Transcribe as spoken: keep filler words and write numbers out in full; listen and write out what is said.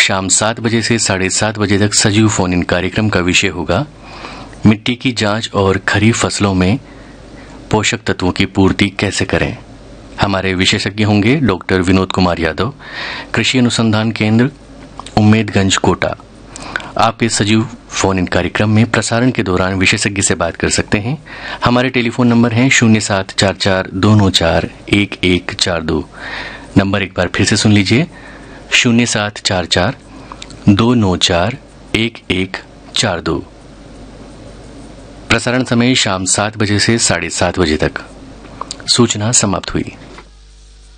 शाम सात बजे से साढ़े सात बजे तक सजीव फोन इन कार्यक्रम का विषय होगा मिट्टी की जांच और खरीफ फसलों में पोषक तत्वों की पूर्ति कैसे करें। हमारे विशेषज्ञ होंगे डॉक्टर विनोद कुमार यादव, कृषि अनुसंधान केंद्र, उम्मेदगंज, कोटा। आप इस सजीव फोन इन कार्यक्रम में प्रसारण के दौरान विशेषज्ञ से बात कर सकते हैं। हमारे टेलीफोन नंबर हैं शून्य सात चार चार दो नौ चार एक एक चार दो। नंबर एक बार फिर से सुन लीजिए, शून्य सात चार चार दो नौ चार एक एक चार दो। प्रसारण समय शाम सात बजे से साढ़े सात बजे तक। सूचना समाप्त हुई।